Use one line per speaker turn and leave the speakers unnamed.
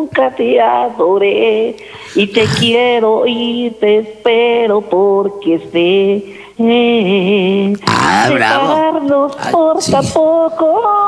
nunca te adoré. Y te quiero y te espero porque sé
Ah, bravo.
separarnos
Ah,
por
sí.
tampoco.